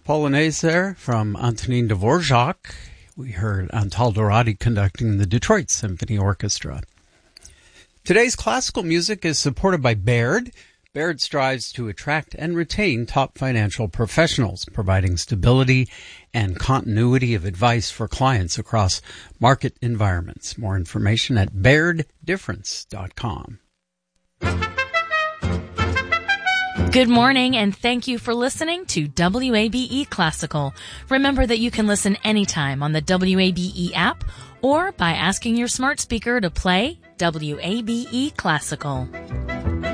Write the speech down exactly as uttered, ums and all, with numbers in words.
Polonaise there from Antonin Dvorak. We heard Antal Dorati conducting the Detroit Symphony Orchestra. Today's classical music is supported by Baird. Baird strives to attract and retain top financial professionals, providing stability and continuity of advice for clients across market environments. More information at baird difference dot com. Good morning, and thank you for listening to W A B E Classical. Remember that you can listen anytime on the W A B E app or by asking your smart speaker to play W A B E Classical.